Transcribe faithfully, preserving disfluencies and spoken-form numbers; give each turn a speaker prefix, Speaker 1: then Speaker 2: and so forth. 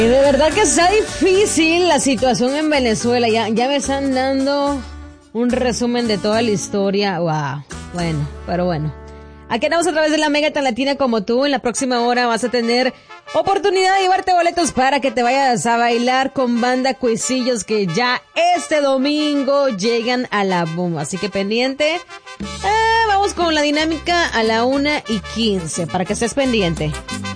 Speaker 1: De verdad que está difícil la situación en Venezuela. Ya, ya me están dando un resumen de toda la historia. Wow. Bueno, pero bueno. Aquí andamos a través de la Mega tan latina como tú. En la próxima hora vas a tener oportunidad de llevarte boletos para que te vayas a bailar con Banda Cuisillos, que ya este domingo llegan a la Boom. Así que pendiente. Eh, vamos con la dinámica a la una y quince para que estés pendiente.